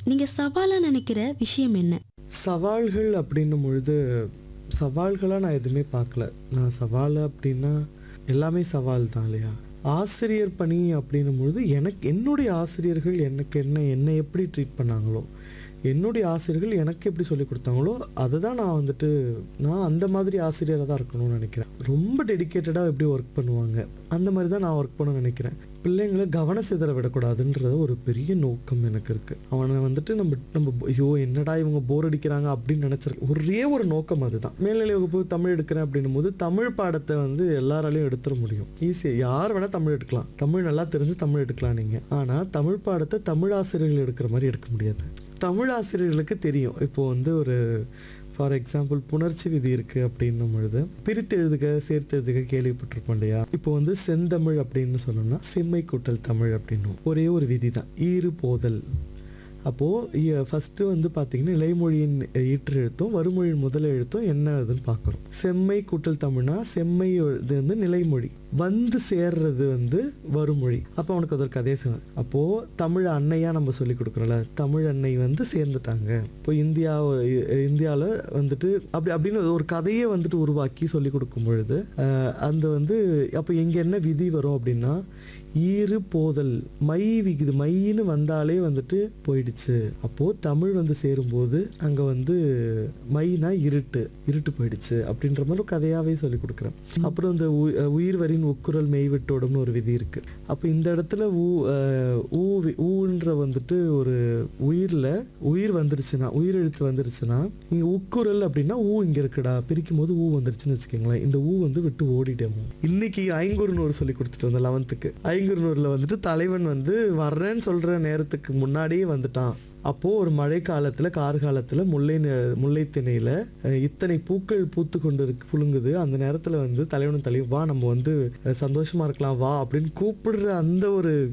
நீங்க சவாலா நினைக்கிற விஷயம் என்ன? சவால்கள் அப்படின்னும் பொழுது, சவால்களா நான் எதுவுமே பார்க்கல. நான் சவால் அப்படின்னா, எல்லாமே சவால் தான் இல்லையா? ஆசிரியர் பணி அப்படின்னும் பொழுது, என்னுடைய ஆசிரியர்கள் என்னை எப்படி ட்ரீட் பண்ணாங்களோ, என்னுடைய ஆசிரியர்கள் எனக்கு எப்படி சொல்லிக் கொடுத்தாங்களோ, அதுதான் நான் அந்த மாதிரி ஆசிரியரா தான் இருக்கணும்னு நினைக்கிறேன். ரொம்ப டெடிகேட்டடா எப்படி ஒர்க் பண்ணுவாங்க, அந்த மாதிரி தான் நான் ஒர்க் பண்ண நினைக்கிறேன். பிள்ளைங்கள கவன சிதற விடக்கூடாதுன்றது ஒரு பெரிய நோக்கம் எனக்கு இருக்கு. அவனை நம்ம ஐயோ என்னடா இவங்க போர் அடிக்கிறாங்க அப்படின்னு நினைச்சிருக்க ஒரே ஒரு நோக்கம் அதுதான். மேல்நிலை வகுப்பு தமிழ் எடுக்கிறேன் அப்படின்னும் போது தமிழ் பாடத்தை எல்லாராலையும் எடுத்துட முடியும். ஈஸியா யார் வேணா தமிழ் எடுக்கலாம். தமிழ் நல்லா தெரிஞ்சு தமிழ் எடுக்கலாம் நீங்க. ஆனா தமிழ் பாடத்தை தமிழ் ஆசிரியர்கள் எடுக்கிற மாதிரி எடுக்க முடியாது. தமிழ் ஆசிரியர்களுக்கு தெரியும். இப்போ ஒரு ஃபார் எக்ஸாம்பிள் புணர்ச்சி விதி இருக்குது அப்படின்னும் பொழுது, பிரித்து எழுதுக சேர்த்து எழுதுக கேள்விப்பட்டிருப்போம் இல்லையா? இப்போ செந்தமிழ் அப்படின்னு சொன்னோம்னா செம்மை கூட்டல் தமிழ் அப்படின்னும் ஒரே ஒரு விதி தான், ஈறு போதல். அப்போது ஃபஸ்ட்டு பார்த்தீங்கன்னா நிலைமொழியின் ஈற்று எழுத்தும் வறுமொழியின் முதல் எழுத்தும் என்ன அதுன்னு பார்க்குறோம். செம்மை கூட்டல் தமிழ்னா செம்மை இது நிலைமொழி, சேர்றது வறுமொழி. அப்போ அவனுக்கு அது ஒரு கதையை சொன்னார். அப்போது தமிழ் அன்னையாக நம்ம சொல்லி கொடுக்குறோம்ல, தமிழ் அன்னை சேர்ந்துட்டாங்க. இப்போ இந்தியாவில் அப்படின்னு ஒரு கதையை உருவாக்கி சொல்லி கொடுக்கும் பொழுது அந்த அப்போ இங்கே என்ன விதி வரும் அப்படின்னா, ஈறு போதல், மை விகுது, மைன்னு வந்தாலே போயிடுச்சு. அப்போது தமிழ் சேரும்போது அங்கே மைனா இருட்டு போயிடுச்சு அப்படின்ற மாதிரி ஒரு கதையாகவே சொல்லி கொடுக்குறேன். அப்புறம் இந்த உயிர் வரின் உக்குரல் மெய்விட்டோடும்னு ஒரு விதி இருக்குது. அப்போ இந்த இடத்துல ஊன்ற ஒரு உயிர் வந்துருச்சுன்னா, உயிர் எழுத்து வந்துருச்சுன்னா, இங்கே உக்குரல் அப்படின்னா இங்கே இருக்குடா, பிரிக்கும் போது வந்துருச்சுன்னு வச்சுக்கோங்களேன். இந்த விட்டு ஓடிட்டோம். இன்னைக்கு ஐங்குறுநூறு சொல்லி கொடுத்துட்டு வந்தேன் 11க்கு. ஐங்குறுநூறுல தலைவன் வர்றேன்னு சொல்ற நேரத்துக்கு முன்னாடியே வந்துட்டான். அப்போ ஒரு மழை காலத்துல கார்காலத்துல முல்லை திணையில இத்தனை பூக்கள் பூத்து கொண்டு புழுங்குது. அந்த நேரத்துல தலைவனும் தலைவன் வா, நம்ம சந்தோஷமா இருக்கலாம் வா அப்படின்னு கூப்பிடுற அந்த ஒரு